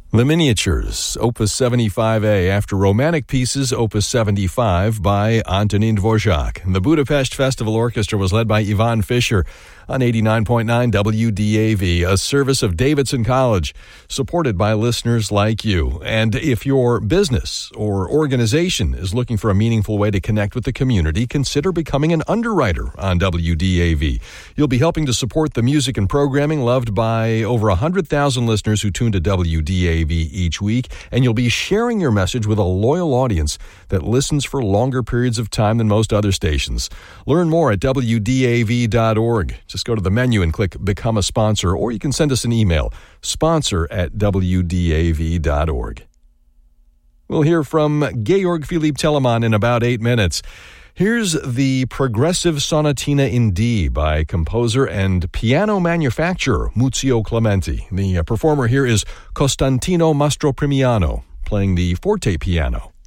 The Miniatures, Opus 75A, after Romantic Pieces, Opus 75 by Antonin Dvorak. The Budapest Festival Orchestra was led by Ivan Fischer on 89.9 WDAV, a service of Davidson College, supported by listeners like you. And if your business or organization is looking for a meaningful way to connect with the community, consider becoming an underwriter on WDAV. You'll be helping to support the music and programming loved by over 100,000 listeners who tune to WDAV each week, and you'll be sharing your message with a loyal audience that listens for longer periods of time than most other stations. Learn more at WDAV.org. Just go to the menu and click Become a Sponsor, or you can send us an email, sponsor@WDAV.org. We'll hear from Georg Philipp Telemann in about 8 minutes. Here's the Progressive Sonatina in D by composer and piano manufacturer Muzio Clementi. The performer here is Costantino Mastroprimiano, playing the forte piano.